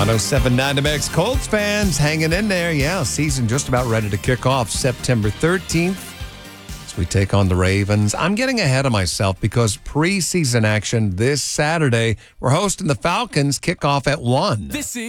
107.9 The Mix. Colts fans hanging in there. Yeah, season just about ready to kick off September 13th as we take on the Ravens. I'm getting ahead of myself because preseason action this Saturday. We're hosting the Falcons. Kickoff at 1. This is